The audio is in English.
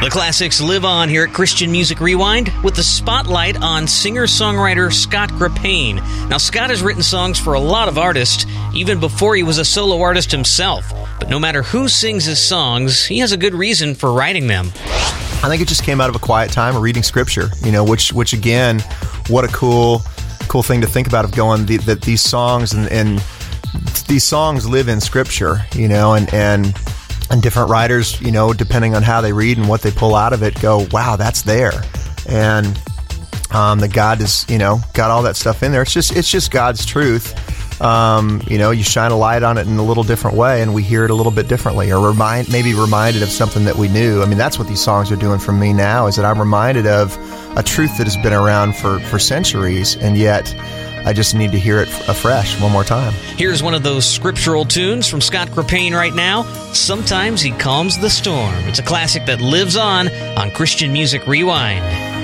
The classics live on here at Christian Music Rewind with the spotlight on singer-songwriter Scott Grapane. Now, Scott has written songs for a lot of artists, even before he was a solo artist himself. But no matter who sings his songs, he has a good reason for writing them. I think it just came out of a quiet time of reading Scripture, which again, what a cool thing to think about, of going that these songs and these songs live in Scripture, and different writers, depending on how they read and what they pull out of it, go, wow, that's there. And that God is, got all that stuff in there. It's just God's truth. You shine a light on it in a little different way, and we hear it a little bit differently, or maybe reminded of something that we knew. I mean, that's what these songs are doing for me now, is that I'm reminded of a truth that has been around for centuries, and yet I just need to hear it afresh one more time. Here's one of those scriptural tunes from Scott Grapane right now. Sometimes He Calms the Storm. It's a classic that lives on Christian Music Rewind.